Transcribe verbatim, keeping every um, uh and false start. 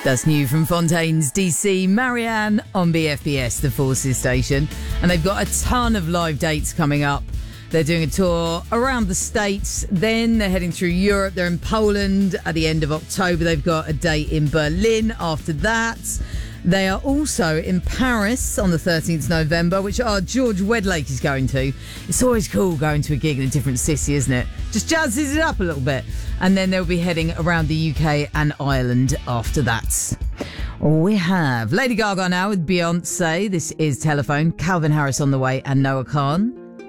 That's new from Fontaine's D C, Marianne on B F B S, the Forces station. And they've got a ton of live dates coming up. They're doing a tour around the States. Then they're heading through Europe. They're in Poland at the end of October. They've got a date in Berlin after that. They are also in Paris on the thirteenth of November, which our George Wedlake is going to. It's always cool going to a gig in a different city, isn't it? Just jazzes it up a little bit. And then they'll be heading around the U K and Ireland after that. We have Lady Gaga now with Beyonce. This is Telephone. Calvin Harris on the way and Noah Khan.